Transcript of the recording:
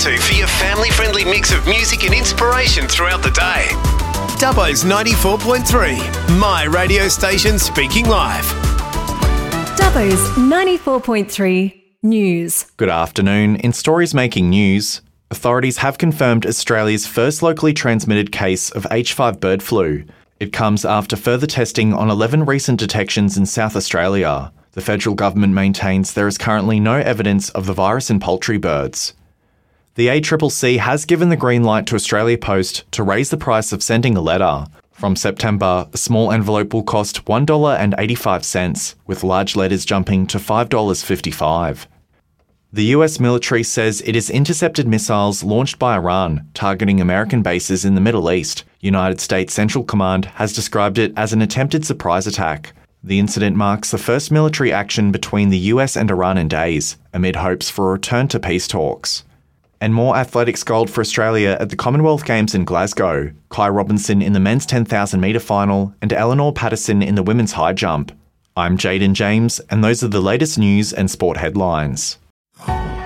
to for your family-friendly mix of music and inspiration throughout the day. Dubbo's 94.3, my radio station speaking live. Dubbo's 94.3 News. Good afternoon. In stories making news, authorities have confirmed Australia's first locally transmitted case of H5 bird flu. It comes after further testing on 11 recent detections in South Australia. The federal government maintains there is currently no evidence of the virus in poultry birds. The ACCC has given the green light to Australia Post to raise the price of sending a letter. From September, a small envelope will cost $1.85, with large letters jumping to $5.55. The US military says it has intercepted missiles launched by Iran, targeting American bases in the Middle East. United States Central Command has described it as an attempted surprise attack. The incident marks the first military action between the US and Iran in days, amid hopes for a return to peace talks. And more athletics gold for Australia at the Commonwealth Games in Glasgow. Kai Robinson in the men's 10,000 metre final and Eleanor Patterson in the women's high jump. I'm Jaden James, and those are the latest news and sport headlines.